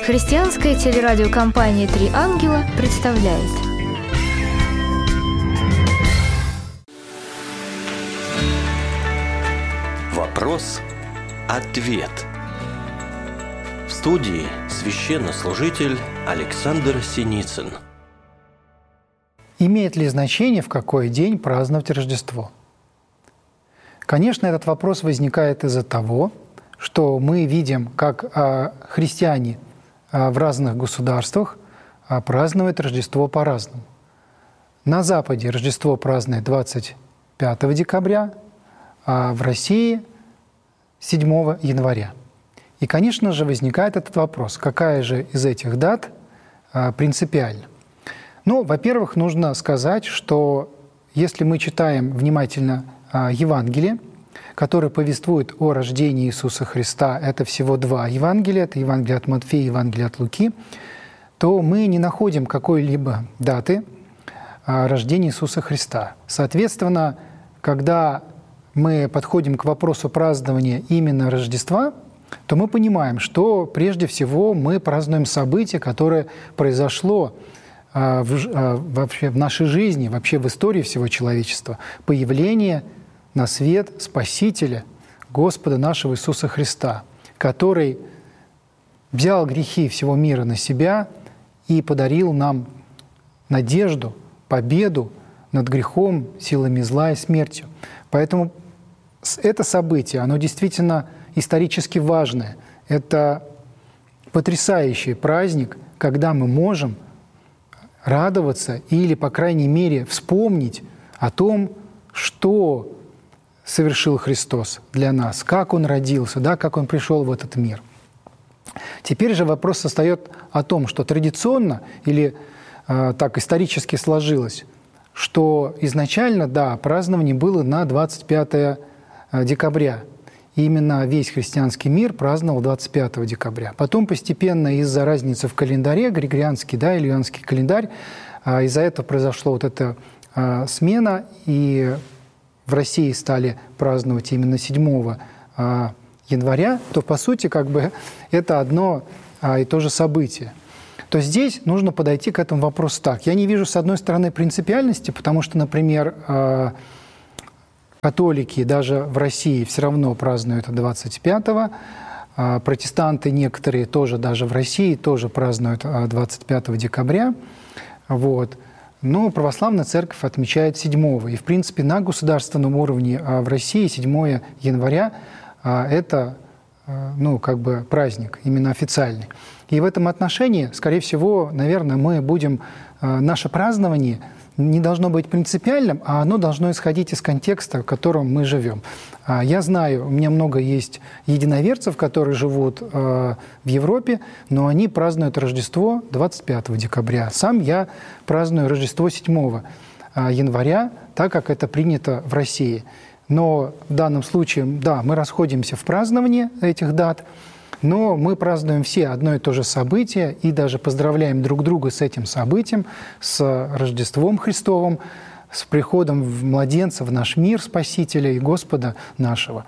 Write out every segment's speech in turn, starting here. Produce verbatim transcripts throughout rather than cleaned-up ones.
Христианская телерадиокомпания «Три ангела» представляет. Вопрос-ответ. В студии священнослужитель Александр Синицын. Имеет ли значение, в какой день праздновать Рождество? Конечно, этот вопрос возникает из-за того, что мы видим, как а, христиане а, в разных государствах а, празднуют Рождество по-разному. На Западе Рождество празднует двадцать пятого декабря, а в России седьмого января. И, конечно же, возникает этот вопрос, какая же из этих дат а, принципиальна. Ну, во-первых, нужно сказать, что если мы читаем внимательно а, Евангелие, которое повествует о рождении Иисуса Христа, это всего два Евангелия, это Евангелие от Матфея и Евангелие от Луки, то мы не находим какой-либо даты а, рождения Иисуса Христа. Соответственно, когда мы подходим к вопросу празднования именно Рождества, то мы понимаем, что прежде всего мы празднуем событие, которое произошло а, в, а, вообще в нашей жизни, вообще в истории всего человечества, появление на свет Спасителя, Господа нашего Иисуса Христа, который взял грехи всего мира на себя и подарил нам надежду, победу над грехом, силами зла и смертью. Поэтому это событие, оно действительно исторически важное. Это потрясающий праздник, когда мы можем радоваться или, по крайней мере, вспомнить о том, что совершил Христос для нас, как Он родился, да, как Он пришел в этот мир. Теперь же вопрос состоит о том, что традиционно или э, так исторически сложилось, что изначально, да, празднование было на двадцать пятое декабря. И именно весь христианский мир праздновал двадцать пятого декабря. Потом постепенно из-за разницы в календаре, григорианский, да, или иоаннский календарь, э, из-за этого произошла вот эта э, смена, и в России стали праздновать именно седьмого января, то, по сути, как бы это одно и то же событие. То здесь нужно подойти к этому вопросу так. Я не вижу, с одной стороны, принципиальности, потому что, например, католики даже в России все равно празднуют двадцать пятого, протестанты некоторые тоже даже в России тоже празднуют двадцать пятого декабря. Вот. Но православная церковь отмечает седьмого. И, в принципе, на государственном уровне в России седьмого января – это, ну, как бы праздник, именно официальный. И в этом отношении, скорее всего, наверное, мы будем… Наше празднование не должно быть принципиальным, а оно должно исходить из контекста, в котором мы живем. Я знаю, у меня много есть единоверцев, которые живут в Европе, но они празднуют Рождество двадцать пятого декабря. Сам я праздную Рождество седьмого января, так как это принято в России. Но в данном случае, да, мы расходимся в праздновании этих дат, но мы празднуем все одно и то же событие и даже поздравляем друг друга с этим событием, с Рождеством Христовым, с приходом в младенца в наш мир, Спасителя и Господа нашего.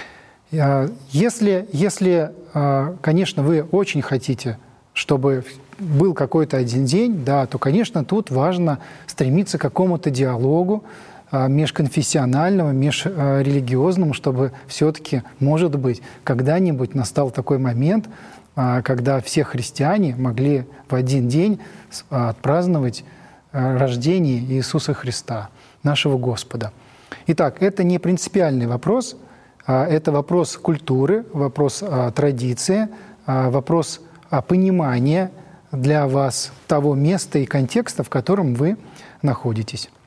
Если, если, конечно, вы очень хотите, чтобы был какой-то один день, да, то, конечно, тут важно стремиться к какому-то диалогу межконфессиональному, межрелигиозному, чтобы все-таки, может быть, когда-нибудь настал такой момент, когда все христиане могли в один день отпраздновать рождение Иисуса Христа, нашего Господа. Итак, это не принципиальный вопрос, это вопрос культуры, вопрос традиции, вопрос понимания для вас того места и контекста, в котором вы находитесь.